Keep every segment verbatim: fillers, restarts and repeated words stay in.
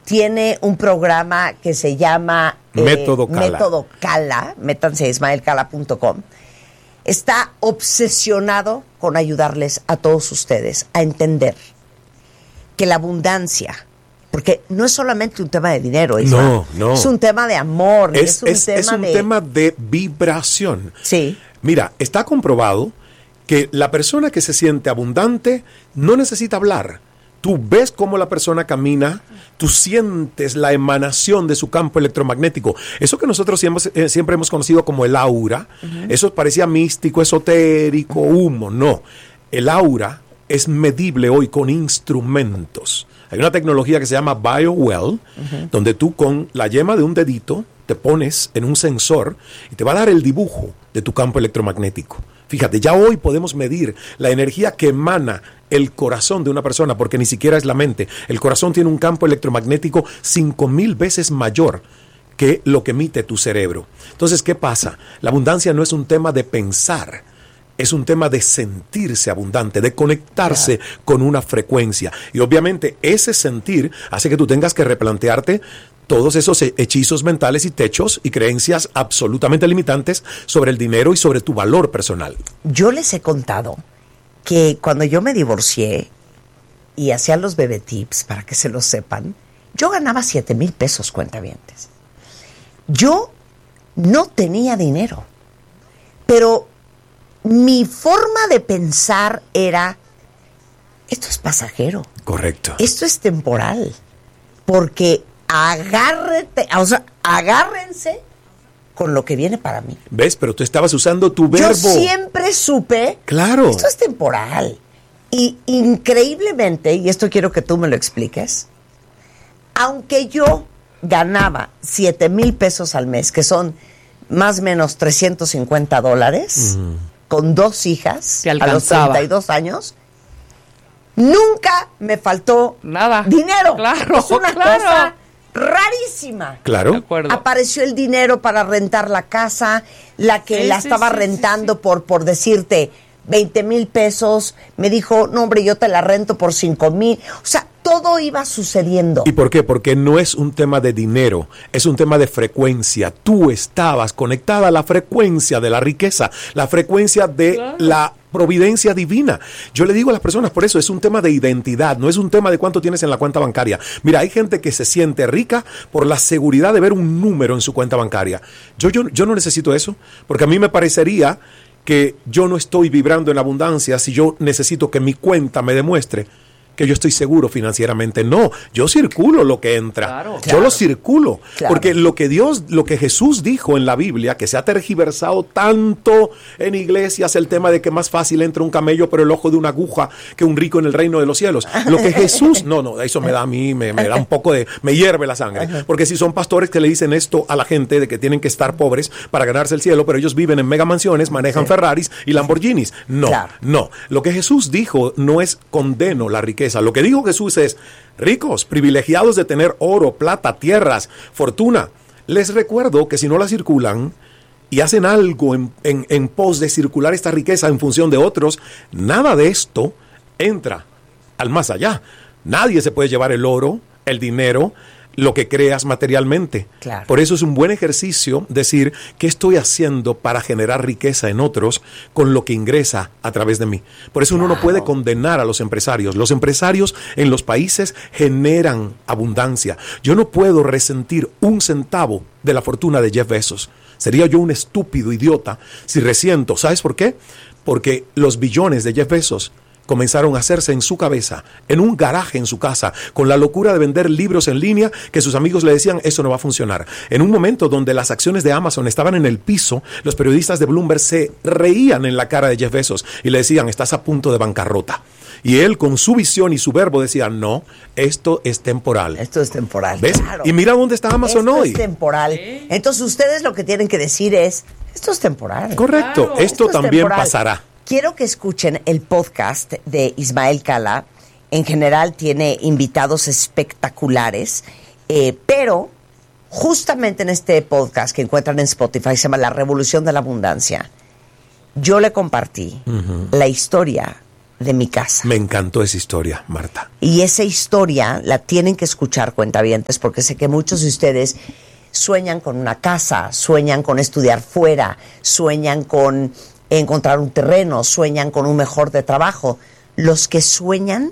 tiene un programa que se llama eh, Método Cala. Método Cala, métanse a ismael cala punto com. Está obsesionado con ayudarles a todos ustedes a entender que la abundancia, porque no es solamente un tema de dinero, Isma, no, no. es un tema de amor, es, es un, es, tema, es un de... tema de vibración. Sí. Mira, está comprobado que la persona que se siente abundante no necesita hablar. Tú ves cómo la persona camina, tú sientes la emanación de su campo electromagnético. Eso que nosotros siempre, eh, siempre hemos conocido como el aura, uh-huh. Eso parecía místico, esotérico, humo. No, el aura es medible hoy con instrumentos. Hay una tecnología que se llama BioWell, uh-huh. donde tú con la yema de un dedito te pones en un sensor y te va a dar el dibujo de tu campo electromagnético. Fíjate, ya hoy podemos medir la energía que emana el corazón de una persona, porque ni siquiera es la mente. El corazón tiene un campo electromagnético cinco mil veces mayor que lo que emite tu cerebro. Entonces, ¿qué pasa? La abundancia no es un tema de pensar, es un tema de sentirse abundante, de conectarse claro. con una frecuencia. Y obviamente ese sentir hace que tú tengas que replantearte todos esos hechizos mentales y techos y creencias absolutamente limitantes sobre el dinero y sobre tu valor personal. Yo les he contado que cuando yo me divorcié y hacía los bebé tips, para que se lo sepan, yo ganaba siete mil pesos, cuentavientes. Yo no tenía dinero, pero mi forma de pensar era, esto es pasajero. Correcto. Esto es temporal, porque agárrate, o sea, agárrense con lo que viene para mí. ¿Ves? Pero tú estabas usando tu verbo. Yo siempre supe, claro, esto es temporal. Y increíblemente, y esto quiero que tú me lo expliques, aunque yo ganaba siete mil pesos al mes, que son más o menos trescientos cincuenta dólares, mm. con dos hijas a los treinta y dos años, nunca me faltó nada. Dinero. Claro, es una claro. cosa rarísima. Claro. De acuerdo. Apareció el dinero para rentar la casa, la que sí, la sí, estaba sí, rentando sí, sí. por por decirte veinte mil pesos, me dijo, no hombre, yo te la rento por cinco mil. O sea, todo iba sucediendo. ¿Y por qué? Porque no es un tema de dinero, es un tema de frecuencia. Tú estabas conectada a la frecuencia de la riqueza, la frecuencia de claro. la providencia divina. Yo le digo a las personas, por eso es un tema de identidad, no es un tema de cuánto tienes en la cuenta bancaria. Mira, hay gente que se siente rica por la seguridad de ver un número en su cuenta bancaria. Yo, yo, yo no necesito eso, porque a mí me parecería que yo no estoy vibrando en abundancia si yo necesito que mi cuenta me demuestre que yo estoy seguro financieramente. No, yo circulo lo que entra. Claro, yo claro. lo circulo. Claro. Porque lo que Dios, lo que Jesús dijo en la Biblia, que se ha tergiversado tanto en iglesias, el tema de que más fácil entra un camello por el ojo de una aguja que un rico en el reino de los cielos. Lo que Jesús, no, no, eso me da a mí, me, me da un poco de, me hierve la sangre. Porque si son pastores que le dicen esto a la gente de que tienen que estar pobres para ganarse el cielo, pero ellos viven en mega mansiones, manejan sí. Ferraris y Lamborghinis. No, claro. no. Lo que Jesús dijo no es condeno la riqueza. Lo que dijo Jesús es, ricos, privilegiados de tener oro, plata, tierras, fortuna. Les recuerdo que si no la circulan y hacen algo en, en, en pos de circular esta riqueza en función de otros, nada de esto entra al más allá. Nadie se puede llevar el oro, el dinero, lo que creas materialmente. Claro. Por eso es un buen ejercicio decir, ¿qué estoy haciendo para generar riqueza en otros con lo que ingresa a través de mí? Por eso claro. uno no puede condenar a los empresarios. Los empresarios en los países generan abundancia. Yo no puedo resentir un centavo de la fortuna de Jeff Bezos. Sería yo un estúpido idiota si resiento. ¿Sabes por qué? Porque los billones de Jeff Bezos comenzaron a hacerse en su cabeza, en un garaje en su casa, con la locura de vender libros en línea que sus amigos le decían, eso no va a funcionar. En un momento donde las acciones de Amazon estaban en el piso, los periodistas de Bloomberg se reían en la cara de Jeff Bezos y le decían, estás a punto de bancarrota. Y él con su visión y su verbo decía, no, esto es temporal. Esto es temporal. ¿Ves? Claro. Y mira dónde está Amazon esto hoy. Esto es temporal. ¿Sí? Entonces ustedes lo que tienen que decir es, esto es temporal. Correcto, Claro. esto, esto también temporal. pasará. Quiero que escuchen el podcast de Ismael Cala. En general tiene invitados espectaculares, eh, pero justamente en este podcast que encuentran en Spotify, se llama La Revolución de la Abundancia, yo le compartí uh-huh. la historia de mi casa. Me encantó esa historia, Marta. Y esa historia la tienen que escuchar, cuentavientes, porque sé que muchos de ustedes sueñan con una casa, sueñan con estudiar fuera, sueñan con encontrar un terreno, sueñan con un mejor de trabajo. Los que sueñan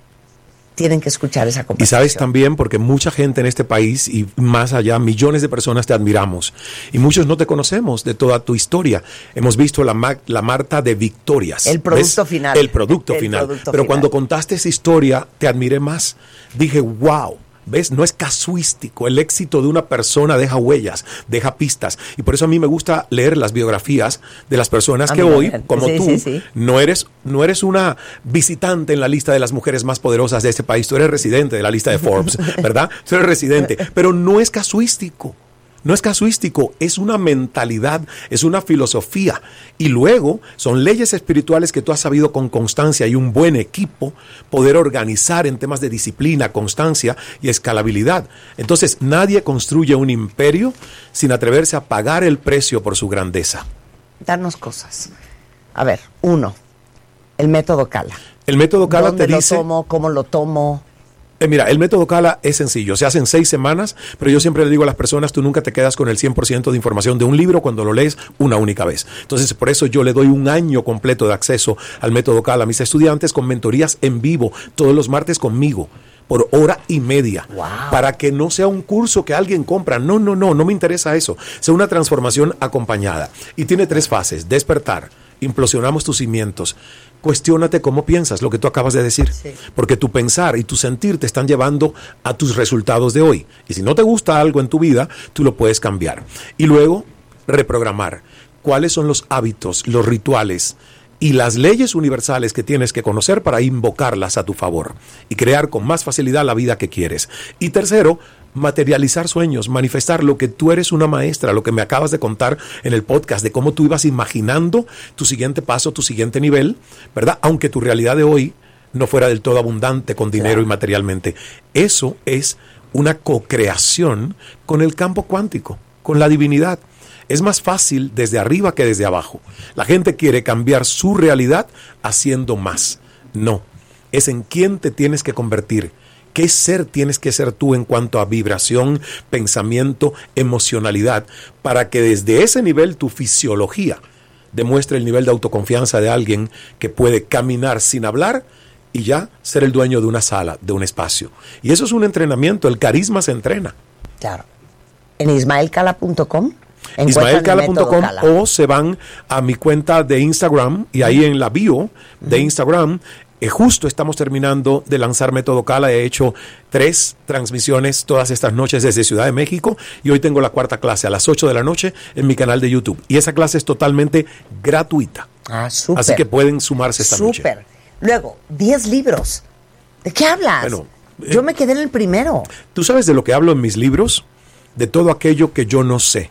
tienen que escuchar esa conversación. Y sabes también, porque mucha gente en este país y más allá, millones de personas te admiramos. Y muchos no te conocemos de toda tu historia. Hemos visto la, ma- la Marta de victorias. El producto ¿ves? final. El producto El final. producto Pero final. cuando contaste esa historia, te admiré más. Dije, wow. ¿Ves? No es casuístico. El éxito de una persona deja huellas, deja pistas. Y por eso a mí me gusta leer las biografías de las personas A que mí hoy, también. como Sí, tú, sí, sí. no eres, no eres una visitante en la lista de las mujeres más poderosas de este país. Tú eres residente de la lista de Forbes, ¿verdad? Tú eres residente. Pero no es casuístico. No es casuístico, es una mentalidad, es una filosofía. Y luego son leyes espirituales que tú has sabido con constancia y un buen equipo poder organizar en temas de disciplina, constancia y escalabilidad. Entonces nadie construye un imperio sin atreverse a pagar el precio por su grandeza. Darnos cosas. A ver, uno, el método Cala. El método Cala ¿Dónde te lo dice... tomo? ¿Cómo lo tomo? Eh, mira, el método Cala es sencillo, se hace en seis semanas, pero yo siempre le digo a las personas, tú nunca te quedas con el cien por ciento de información de un libro cuando lo lees una única vez. Entonces, por eso yo le doy un año completo de acceso al método Cala a mis estudiantes con mentorías en vivo, todos los martes conmigo, por hora y media, Wow. para que no sea un curso que alguien compra. No, no, no, no me interesa eso. Sea una transformación acompañada. Y tiene tres fases: despertar, implosionamos tus cimientos. Cuestiónate cómo piensas, lo que tú acabas de decir. Sí. Porque tu pensar y tu sentir te están llevando a tus resultados de hoy. Y si no te gusta algo en tu vida, tú lo puedes cambiar. Y luego, reprogramar. ¿Cuáles son los hábitos, los rituales y las leyes universales que tienes que conocer para invocarlas a tu favor y crear con más facilidad la vida que quieres? Y tercero, materializar sueños, manifestar lo que tú eres una maestra, lo que me acabas de contar en el podcast, de cómo tú ibas imaginando tu siguiente paso, tu siguiente nivel, ¿verdad? Aunque tu realidad de hoy no fuera del todo abundante con dinero, claro, y materialmente. Eso es una co-creación con el campo cuántico, con la divinidad. Es más fácil desde arriba que desde abajo. La gente quiere cambiar su realidad haciendo más. No, es en quién te tienes que convertir. ¿Qué ser tienes que ser tú en cuanto a vibración, pensamiento, emocionalidad? Para que desde ese nivel tu fisiología demuestre el nivel de autoconfianza de alguien que puede caminar sin hablar y ya ser el dueño de una sala, de un espacio. Y eso es un entrenamiento, el carisma se entrena. Claro. En ismael cala punto com. ismael cala punto com o se van a mi cuenta de Instagram y ahí en la bio de Instagram, eh, justo estamos terminando de lanzar Método Cala. He hecho tres transmisiones todas estas noches desde Ciudad de México y hoy tengo la cuarta clase a las ocho de la noche en mi canal de YouTube. Y esa clase es totalmente gratuita. Ah, súper. Así que pueden sumarse esta Súper. noche. Súper. Luego, diez libros. ¿De qué hablas? Bueno, eh, Yo me quedé en el primero. ¿Tú sabes de lo que hablo en mis libros? De todo aquello que yo no sé.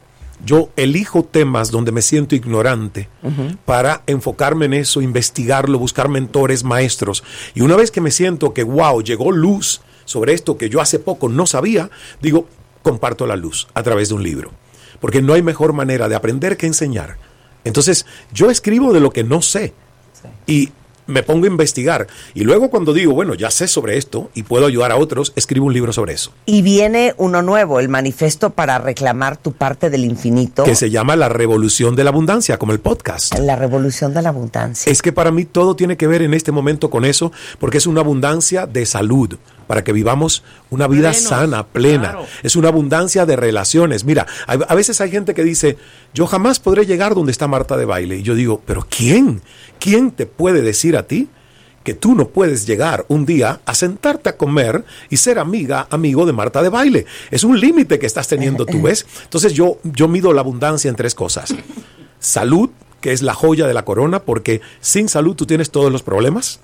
Yo elijo temas donde me siento ignorante uh-huh. para enfocarme en eso, investigarlo, buscar mentores, maestros. Y una vez que me siento que, wow, llegó luz sobre esto que yo hace poco no sabía, digo, comparto la luz a través de un libro. Porque no hay mejor manera de aprender que enseñar. Entonces, yo escribo de lo que no sé. Sí. Y me pongo a investigar. Y luego cuando digo, bueno, ya sé sobre esto y puedo ayudar a otros, escribo un libro sobre eso. Y viene uno nuevo, el manifiesto para reclamar tu parte del infinito. Que se llama La Revolución de la Abundancia, como el podcast. La Revolución de la Abundancia. Es que para mí todo tiene que ver en este momento con eso, porque es una abundancia de salud, para que vivamos una vida Plenos, sana, plena. Claro. Es una abundancia de relaciones. Mira, a, a veces hay gente que dice, yo jamás podré llegar donde está Marta de Baile. Y yo digo, ¿pero quién? ¿Quién te puede decir a ti que tú no puedes llegar un día a sentarte a comer y ser amiga, amigo de Marta de Baile? Es un límite que estás teniendo tú, ¿ves? Entonces yo, yo mido la abundancia en tres cosas. Salud, que es la joya de la corona, porque sin salud tú tienes todos los problemas.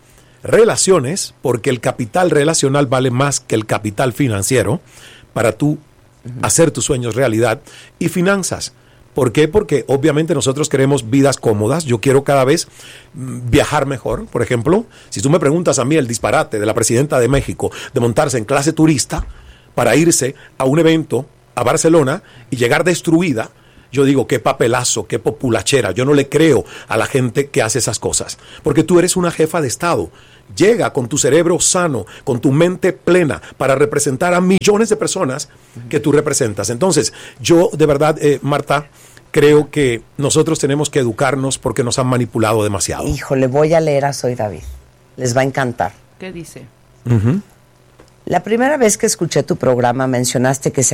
Relaciones, porque el capital relacional vale más que el capital financiero para tú uh-huh. hacer tus sueños realidad. Y finanzas. ¿Por qué? Porque obviamente nosotros queremos vidas cómodas. Yo quiero cada vez viajar mejor. Por ejemplo, si tú me preguntas a mí el disparate de la presidenta de México de montarse en clase turista para irse a un evento a Barcelona y llegar destruida yo digo, qué papelazo, qué populachera. Yo no le creo a la gente que hace esas cosas. Porque tú eres una jefa de Estado. Llega con tu cerebro sano, con tu mente plena, para representar a millones de personas que tú representas. Entonces, yo de verdad, eh, Marta, creo que nosotros tenemos que educarnos porque nos han manipulado demasiado. Híjole, voy a leer a Soy David. Les va a encantar. ¿Qué dice? Uh-huh. La primera vez que escuché tu programa mencionaste que se